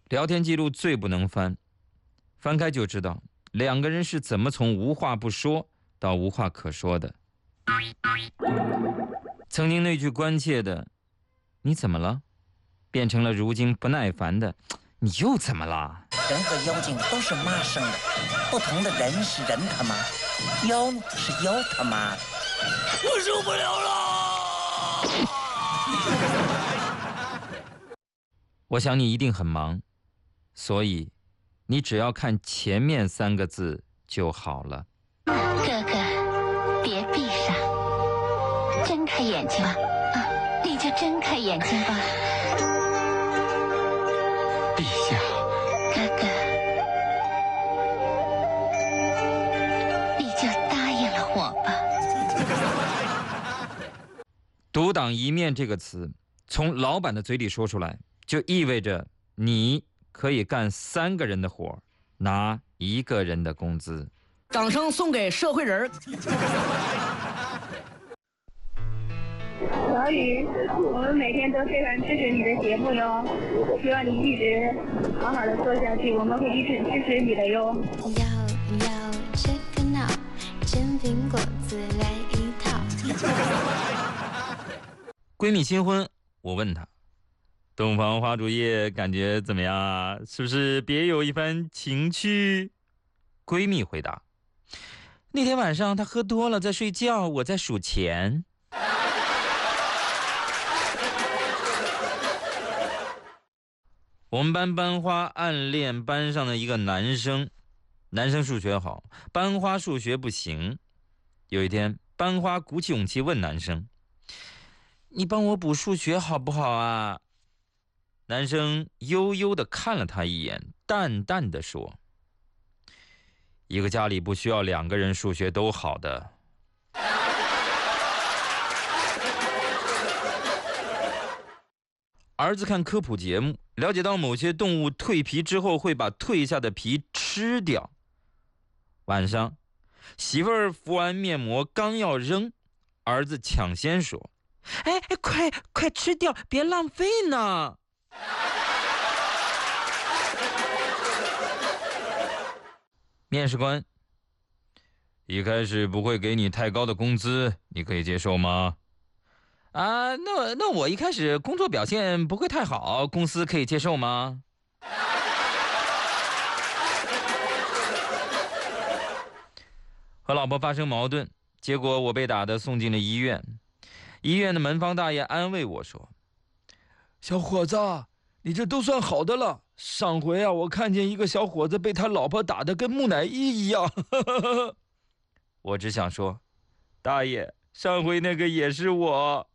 聊天记录最不能翻，翻开就知道两个人是怎么从无话不说到无话可说的。曾经那句关切的“你怎么了”，变成了如今不耐烦的“你又怎么了”。 人和妖精都是妈生的，不同的人是人他妈，妖是妖他妈的。我受不了了！ 我想你一定很忙，所以你只要看前面3个字就好了。 哥哥，别闭上，睁开眼睛吧。你就睁开眼睛吧。 陛下， 哥哥，你就答应了我吧。 独当一面这个词从老板的嘴里说出来，就意味着你可以干3个人的活，拿1个人的工资。 掌声送给社会人。 小雨，我们每天都非常支持你的节目哟，希望你一直好好的做下去，我们会一直支持你的哟。 要这个闹，煎饼果子来一套。 闺蜜新婚，我问她，洞房花烛夜感觉怎么样啊？是不是别有一番情趣？闺蜜回答，那天晚上她喝多了在睡觉，我在数钱。我们班班花暗恋班上的一个男生，男生数学好，班花数学不行。有一天，班花鼓起勇气问男生，你帮我补数学好不好啊？男生悠悠地看了他一眼，淡淡地说，一个家里不需要2个人数学都好的。儿子看科普节目，了解到某些动物蜕皮之后会把蜕下的皮吃掉。晚上，媳妇儿敷完面膜刚要扔，儿子抢先说，哎，快吃掉，别浪费呢。面试官，一开始不会给你太高的工资，你可以接受吗？啊，那我一开始工作表现不会太好，公司可以接受吗？和老婆发生矛盾，结果我被打得送进了医院。医院的门房大爷安慰我说，小伙子，你这都算好的了，上回啊我看见一个小伙子被他老婆打得跟木乃伊一样。我只想说，大爷，上回那个也是我。